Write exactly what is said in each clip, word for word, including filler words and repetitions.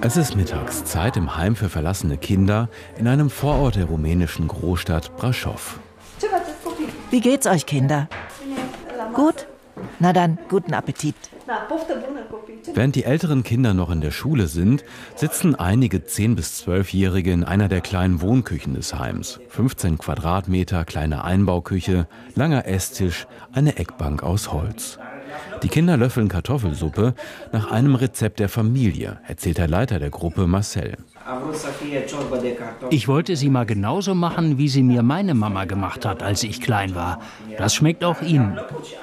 Es ist Mittagszeit im Heim für verlassene Kinder in einem Vorort der rumänischen Großstadt Brașov. Wie geht's euch, Kinder? Gut? Na dann, guten Appetit. Während die älteren Kinder noch in der Schule sind, sitzen einige zehn- bis zwölfjährige in einer der kleinen Wohnküchen des Heims. fünfzehn Quadratmeter, kleine Einbauküche, langer Esstisch, eine Eckbank aus Holz. Die Kinder löffeln Kartoffelsuppe nach einem Rezept der Familie, erzählt der Leiter der Gruppe Marcel. Ich wollte sie mal genauso machen, wie sie mir meine Mama gemacht hat, als ich klein war. Das schmeckt auch Ihnen.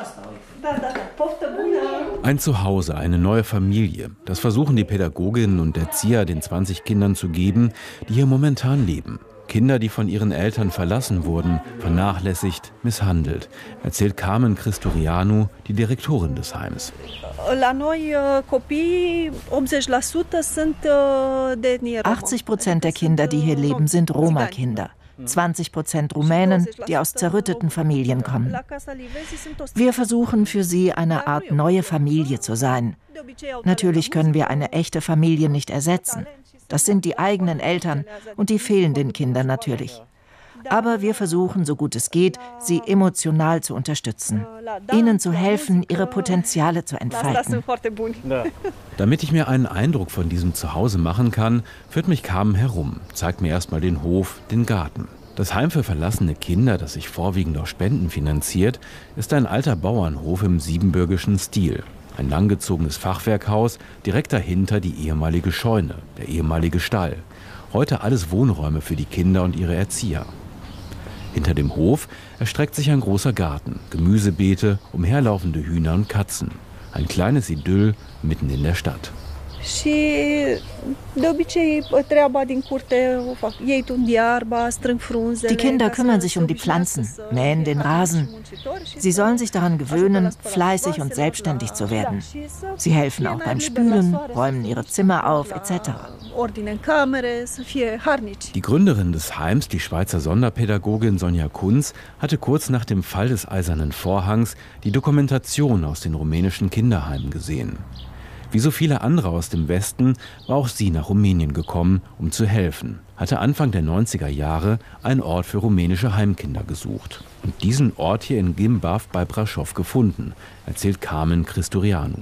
Ein Zuhause, eine neue Familie. Das versuchen die Pädagoginnen und Erzieher den zwanzig Kindern zu geben, die hier momentan leben. Kinder, die von ihren Eltern verlassen wurden, vernachlässigt, misshandelt, erzählt Carmen Christorianu, die Direktorin des Heims. achtzig Prozent der Kinder, die hier leben, sind Roma-Kinder. zwanzig Prozent Rumänen, die aus zerrütteten Familien kommen. Wir versuchen für sie eine Art neue Familie zu sein. Natürlich können wir eine echte Familie nicht ersetzen. Das sind die eigenen Eltern und die fehlen den Kindern natürlich. Aber wir versuchen, so gut es geht, sie emotional zu unterstützen, ihnen zu helfen, ihre Potenziale zu entfalten. Damit ich mir einen Eindruck von diesem Zuhause machen kann, führt mich Carmen herum, zeigt mir erstmal den Hof, den Garten. Das Heim für verlassene Kinder, das sich vorwiegend aus Spenden finanziert, ist ein alter Bauernhof im siebenbürgischen Stil. Ein langgezogenes Fachwerkhaus, direkt dahinter die ehemalige Scheune, der ehemalige Stall. Heute alles Wohnräume für die Kinder und ihre Erzieher. Hinter dem Hof erstreckt sich ein großer Garten, Gemüsebeete, umherlaufende Hühner und Katzen. Ein kleines Idyll mitten in der Stadt. Die Kinder kümmern sich um die Pflanzen, mähen den Rasen. Sie sollen sich daran gewöhnen, fleißig und selbstständig zu werden. Sie helfen auch beim Spülen, räumen ihre Zimmer auf, et cetera. Die Gründerin des Heims, die Schweizer Sonderpädagogin Sonja Kunz, hatte kurz nach dem Fall des Eisernen Vorhangs die Dokumentation aus den rumänischen Kinderheimen gesehen. Wie so viele andere aus dem Westen war auch sie nach Rumänien gekommen, um zu helfen, hatte Anfang der neunziger Jahre einen Ort für rumänische Heimkinder gesucht und diesen Ort hier in Gimbav bei Brașov gefunden, erzählt Carmen Christorianu.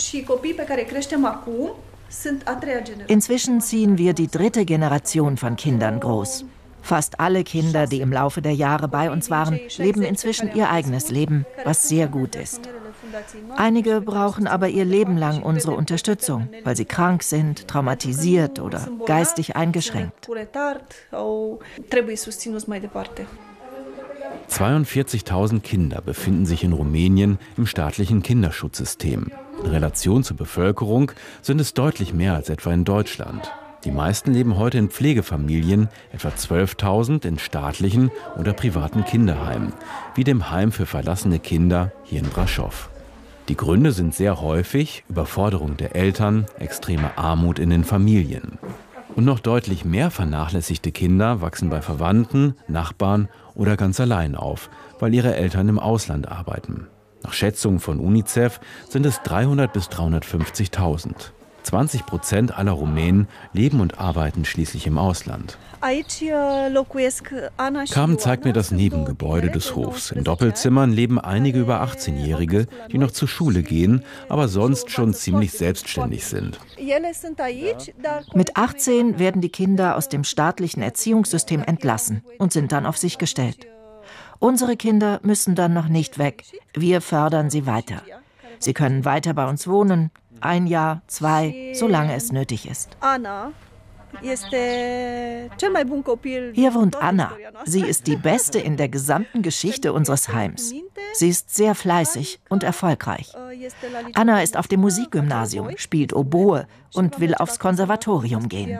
Inzwischen ziehen wir die dritte Generation von Kindern groß. Fast alle Kinder, die im Laufe der Jahre bei uns waren, leben inzwischen ihr eigenes Leben, was sehr gut ist. Einige brauchen aber ihr Leben lang unsere Unterstützung, weil sie krank sind, traumatisiert oder geistig eingeschränkt. zweiundvierzigtausend Kinder befinden sich in Rumänien im staatlichen Kinderschutzsystem. In Relation zur Bevölkerung sind es deutlich mehr als etwa in Deutschland. Die meisten leben heute in Pflegefamilien, etwa zwölftausend in staatlichen oder privaten Kinderheimen, wie dem Heim für verlassene Kinder hier in Brașov. Die Gründe sind sehr häufig Überforderung der Eltern, extreme Armut in den Familien. Und noch deutlich mehr vernachlässigte Kinder wachsen bei Verwandten, Nachbarn oder ganz allein auf, weil ihre Eltern im Ausland arbeiten. Nach Schätzungen von UNICEF sind es dreihundert bis dreihundertfünfzigtausend. zwanzig Prozent aller Rumänen leben und arbeiten schließlich im Ausland. Carmen zeigt mir das Nebengebäude des Hofs. In Doppelzimmern leben einige über achtzehnjährige, die noch zur Schule gehen, aber sonst schon ziemlich selbstständig sind. Mit achtzehn werden die Kinder aus dem staatlichen Erziehungssystem entlassen und sind dann auf sich gestellt. Unsere Kinder müssen dann noch nicht weg. Wir fördern sie weiter. Sie können weiter bei uns wohnen, ein Jahr, zwei, solange es nötig ist. Hier wohnt Anna. Sie ist die Beste in der gesamten Geschichte unseres Heims. Sie ist sehr fleißig und erfolgreich. Anna ist auf dem Musikgymnasium, spielt Oboe und will aufs Konservatorium gehen.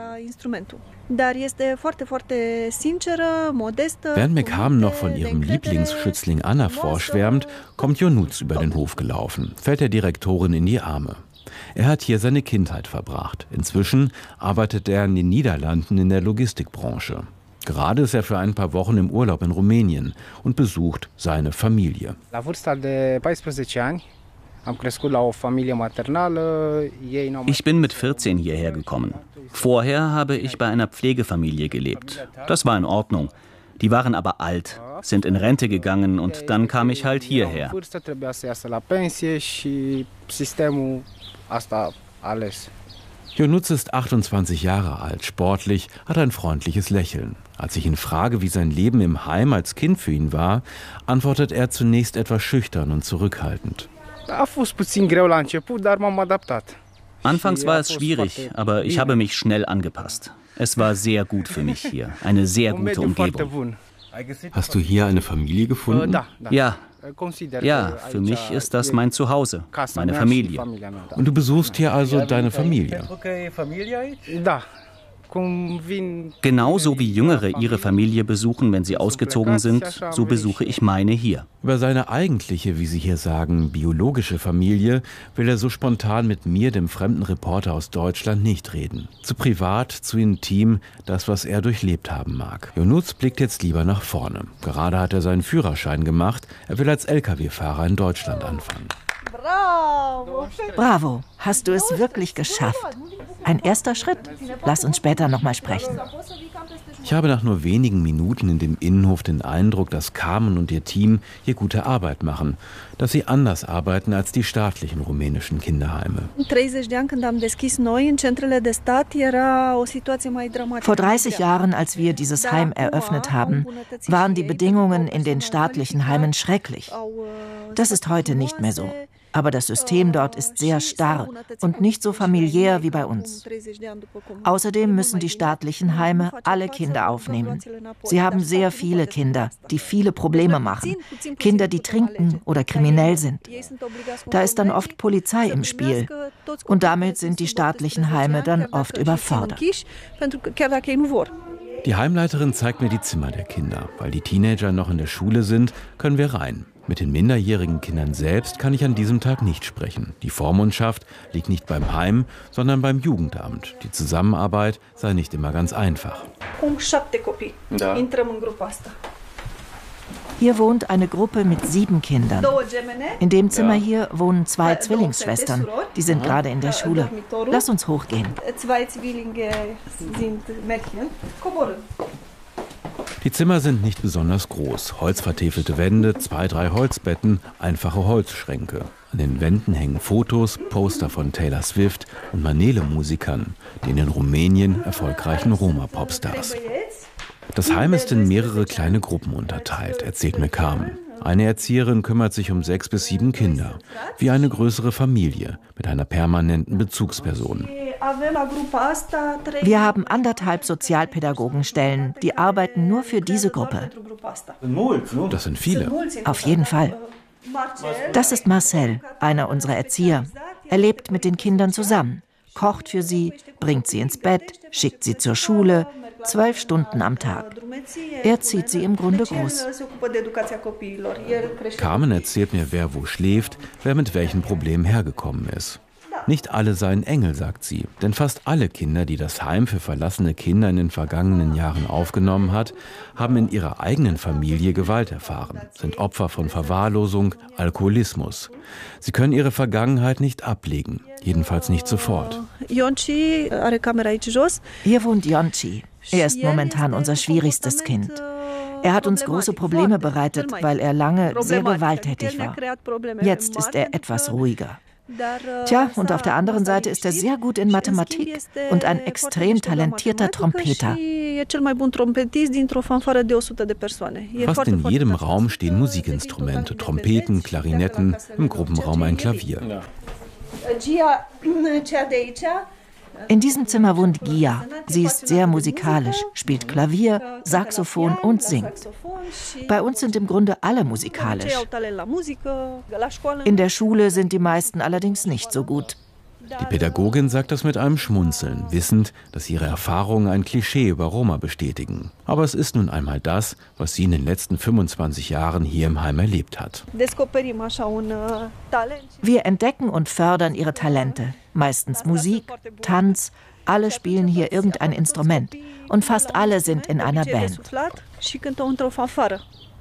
Während mir Carmen noch von ihrem Lieblingsschützling Anna vorschwärmt, kommt Ionuț über den Hof gelaufen, fällt der Direktorin in die Arme. Er hat hier seine Kindheit verbracht. Inzwischen arbeitet er in den Niederlanden in der Logistikbranche. Gerade ist er für ein paar Wochen im Urlaub in Rumänien und besucht seine Familie. Ich bin mit vierzehn hierher gekommen. Vorher habe ich bei einer Pflegefamilie gelebt. Das war in Ordnung. Die waren aber alt, sind in Rente gegangen und dann kam ich halt hierher. Ionuț ist achtundzwanzig Jahre alt, sportlich, hat ein freundliches Lächeln. Als ich ihn frage, wie sein Leben im Heim als Kind für ihn war, antwortet er zunächst etwas schüchtern und zurückhaltend. Anfangs war es schwierig, aber ich habe mich schnell angepasst. Es war sehr gut für mich hier, eine sehr gute Umgebung. Hast du hier eine Familie gefunden? Ja, ja, für mich ist das mein Zuhause, meine Familie. Und du besuchst hier also deine Familie? Genauso wie Jüngere ihre Familie besuchen, wenn sie ausgezogen sind, so besuche ich meine hier. Über seine eigentliche, wie Sie hier sagen, biologische Familie will er so spontan mit mir, dem fremden Reporter aus Deutschland, nicht reden. Zu privat, zu intim, das, was er durchlebt haben mag. Ionuț blickt jetzt lieber nach vorne. Gerade hat er seinen Führerschein gemacht. Er will als L K W-Fahrer in Deutschland anfangen. Bravo, hast du es wirklich geschafft. Ein erster Schritt. Lass uns später noch mal sprechen. Ich habe nach nur wenigen Minuten in dem Innenhof den Eindruck, dass Carmen und ihr Team hier gute Arbeit machen, dass sie anders arbeiten als die staatlichen rumänischen Kinderheime. Vor dreißig Jahren, als wir dieses Heim eröffnet haben, waren die Bedingungen in den staatlichen Heimen schrecklich. Das ist heute nicht mehr so. Aber das System dort ist sehr starr und nicht so familiär wie bei uns. Außerdem müssen die staatlichen Heime alle Kinder aufnehmen. Sie haben sehr viele Kinder, die viele Probleme machen. Kinder, die trinken oder kriminell sind. Da ist dann oft Polizei im Spiel. Und damit sind die staatlichen Heime dann oft überfordert. Die Heimleiterin zeigt mir die Zimmer der Kinder. Weil die Teenager noch in der Schule sind, können wir rein. Mit den minderjährigen Kindern selbst kann ich an diesem Tag nicht sprechen. Die Vormundschaft liegt nicht beim Heim, sondern beim Jugendamt. Die Zusammenarbeit sei nicht immer ganz einfach. Hier wohnt eine Gruppe mit sieben Kindern. In dem Zimmer hier wohnen zwei Zwillingsschwestern. Die sind gerade in der Schule. Lass uns hochgehen. Zwei Zwillinge sind Mädchen. Die Zimmer sind nicht besonders groß. Holzvertäfelte Wände, zwei, drei Holzbetten, einfache Holzschränke. An den Wänden hängen Fotos, Poster von Taylor Swift und Manele-Musikern, den in Rumänien erfolgreichen Roma-Popstars. Das Heim ist in mehrere kleine Gruppen unterteilt, erzählt mir Carmen. Eine Erzieherin kümmert sich um sechs bis sieben Kinder, wie eine größere Familie mit einer permanenten Bezugsperson. Wir haben anderthalb Sozialpädagogenstellen, die arbeiten nur für diese Gruppe. Das sind viele. Auf jeden Fall. Das ist Marcel, einer unserer Erzieher. Er lebt mit den Kindern zusammen, kocht für sie, bringt sie ins Bett, schickt sie zur Schule, zwölf Stunden am Tag. Er zieht sie im Grunde groß. Carmen erzählt mir, wer wo schläft, wer mit welchen Problemen hergekommen ist. Nicht alle seien Engel, sagt sie, denn fast alle Kinder, die das Heim für verlassene Kinder in den vergangenen Jahren aufgenommen hat, haben in ihrer eigenen Familie Gewalt erfahren, sind Opfer von Verwahrlosung, Alkoholismus. Sie können ihre Vergangenheit nicht ablegen, jedenfalls nicht sofort. Hier wohnt Jonci. Er ist momentan unser schwierigstes Kind. Er hat uns große Probleme bereitet, weil er lange sehr gewalttätig war. Jetzt ist er etwas ruhiger. Tja, und auf der anderen Seite ist er sehr gut in Mathematik und ein extrem talentierter Trompeter. Fast in jedem Raum stehen Musikinstrumente, Trompeten, Klarinetten, im Gruppenraum ein Klavier. In diesem Zimmer wohnt Gia. Sie ist sehr musikalisch, spielt Klavier, Saxophon und singt. Bei uns sind im Grunde alle musikalisch. In der Schule sind die meisten allerdings nicht so gut. Die Pädagogin sagt das mit einem Schmunzeln, wissend, dass ihre Erfahrungen ein Klischee über Roma bestätigen. Aber es ist nun einmal das, was sie in den letzten fünfundzwanzig Jahren hier im Heim erlebt hat. Wir entdecken und fördern ihre Talente. Meistens Musik, Tanz, alle spielen hier irgendein Instrument. Und fast alle sind in einer Band.